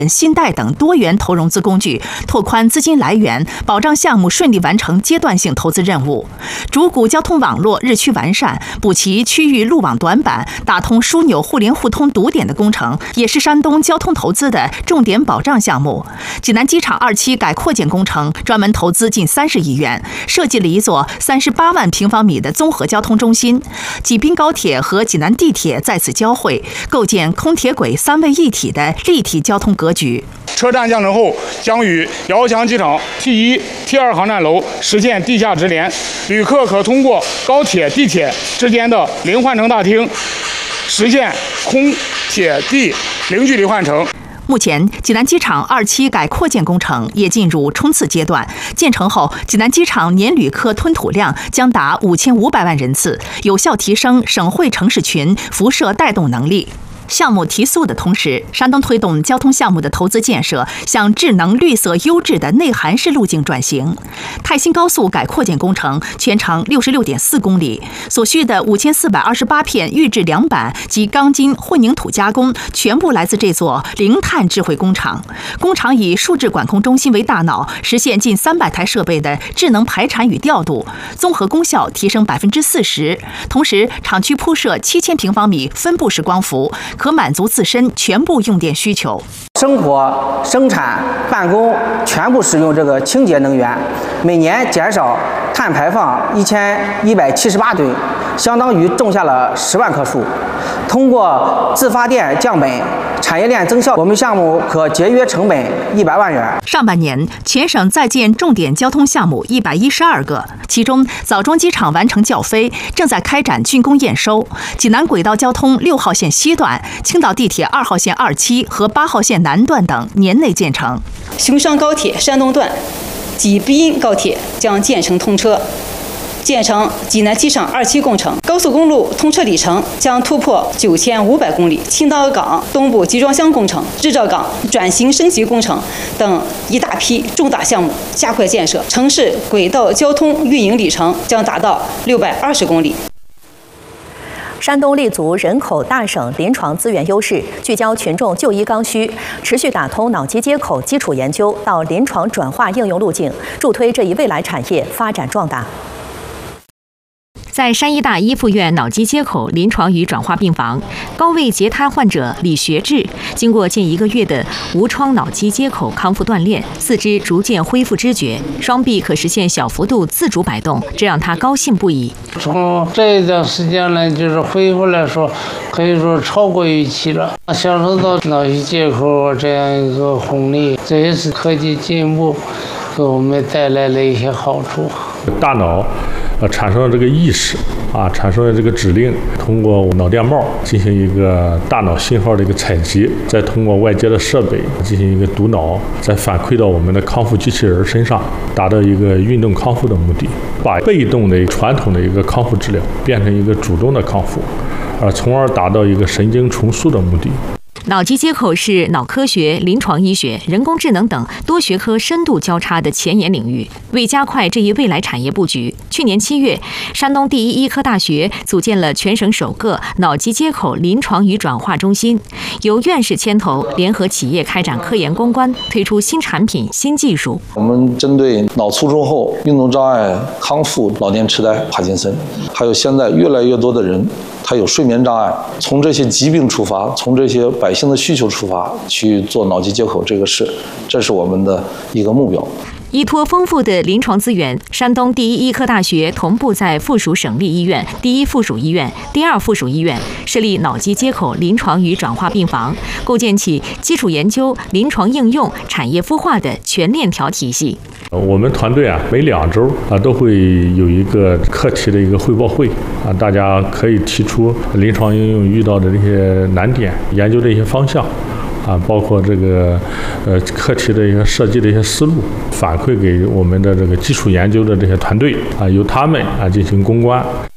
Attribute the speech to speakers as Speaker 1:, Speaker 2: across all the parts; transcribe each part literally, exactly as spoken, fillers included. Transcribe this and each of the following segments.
Speaker 1: 信贷等多元投融资工具，拓宽资金来源，保障项目顺利完成阶段性投资任务。主谷交通网络日趋完善，补齐区域路网短板，打通枢纽互联互通堵点的工程，也是山东交通投资的重点保障项目。济南机场二期改扩建工程专门投资近三十亿元，设计了一座三十八万平方米的综合交通中心，济滨高铁和济南地铁在此交汇，构建空铁轨三位一体的立体交通格局。
Speaker 2: 车站降成后，将与遥翔机场 T 一、T 二航站楼实现地下直连，旅客可通过高铁、地铁之间的零换乘大厅，实现空铁地零距离换乘。
Speaker 1: 目前，济南机场二期改扩建工程也进入冲刺阶段。建成后，济南机场年旅客吞吐量将达五千五百万人次，有效提升省会城市群辐射带动能力。项目提速的同时，山东推动交通项目的投资建设向智能、绿色、优质的内涵式路径转型。泰新高速改扩建工程全长六十六点四公里，所需的五千四百二十八片预制梁板及钢筋混凝土加工，全部来自这座零碳智慧工厂。工厂以数字管控中心为大脑，实现近三百台设备的智能排产与调度，综合功效提升百分之四十。同时，厂区铺设七千平方米分布式光伏，可满足自身全部用电需求。
Speaker 3: 生活、生产、办公全部使用这个清洁能源，每年减少碳排放一千一百七十八吨，相当于种下了十万棵树。通过自发电降本，产业链增效，我们项目可节约成本一百万元。
Speaker 1: 上半年，全省在建重点交通项目一百一十二个，其中枣庄机场完成校飞，正在开展竣工验收。济南轨道交通六号线西段、青岛地铁二号线二期和八号线南段等年内建成。
Speaker 4: 熊山高铁山东段、济滨高铁将建成通车。建成济南机场二期工程，高速公路通车里程将突破九千五百公里。青岛港东部集装箱工程、制造港转型升级工程等一大批重大项目加快建设，城市轨道交通运营里程将达到六百二十公里。
Speaker 5: 山东立足人口大省临床资源优势，聚焦群众就医刚需，持续打通脑机接口基础研究到临床转化应用路径，助推这一未来产业发展壮大。
Speaker 6: 在山医大一附院脑机接口临床与转化病房，高位截瘫患者李学志经过近一个月的无创脑机接口康复锻炼，四肢逐渐恢复知觉，双臂可实现小幅度自主摆动，这让他高兴不已。
Speaker 7: 从这一段时间来，就是恢复来说，可以说超过预期了。享受到脑机接口这样一个红利，这也是科技进步给我们带来了一些好处。
Speaker 8: 大脑呃，产生了这个意识啊，产生了这个指令，通过脑电帽进行一个大脑信号的一个采集，再通过外接的设备进行一个读脑，再反馈到我们的康复机器人身上，达到一个运动康复的目的，把被动的传统的一个康复治疗变成一个主动的康复，呃，从而达到一个神经重塑的目的。
Speaker 6: 脑机接口是脑科学、临床医学、人工智能等多学科深度交叉的前沿领域。为加快这一未来产业布局，去年七月，山东第一医科大学组建了全省首个脑机接口临床与转化中心，由院士牵头，联合企业开展科研攻关，推出新产品、新技术。
Speaker 9: 我们针对脑卒中后运动障碍康复、老年痴呆、帕金森，还有现在越来越多的人他有睡眠障碍，从这些疾病出发，从这些百姓的需求出发去做脑机接口这个事，这是我们的一个目标。
Speaker 6: 依托丰富的临床资源，山东第一医科大学同步在附属省立医院、第一附属医院、第二附属医院设立脑机接口临床与转化病房，构建起基础研究、临床应用、产业孵化的全链条体系。
Speaker 8: 我们团队啊，每两周啊都会有一个课题的一个汇报会啊，大家可以提出临床应用遇到的这些难点、研究的一些方向。啊，包括这个呃课题的一些设计的一些思路，反馈给我们的这个基础研究的这些团队啊，由他们啊进行攻关。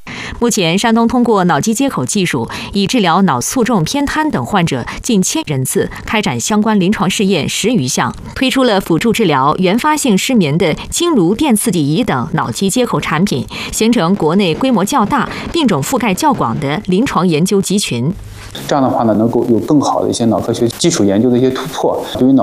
Speaker 6: 目前，山东通过脑机接口技术，已治疗脑卒中、偏瘫等患者近千人次，开展相关临床试验十余项，推出了辅助治疗原发性失眠的经颅电刺激仪等脑机接口产品，形成国内规模较大、病种覆盖较广的临床研究集群。
Speaker 10: 这样的话呢，能够有更好的一些脑科学基础研究的一些突破，对于脑